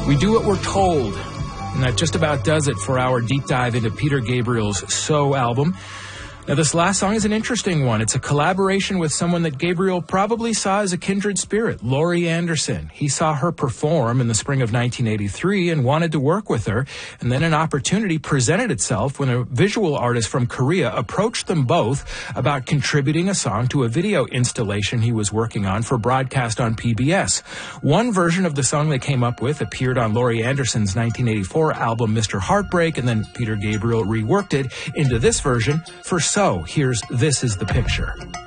We do what we're told, and that just about does it for our deep dive into Peter Gabriel's So album. Now, this last song is an interesting one. It's a collaboration with someone that Gabriel probably saw as a kindred spirit, Laurie Anderson. He saw her perform in the spring of 1983 and wanted to work with her. And then an opportunity presented itself when a visual artist from Korea approached them both about contributing a song to a video installation he was working on for broadcast on PBS. One version of the song they came up with appeared on Laurie Anderson's 1984 album Mr. Heartbreak, and then Peter Gabriel reworked it into this version for So. Here's This Is the Picture.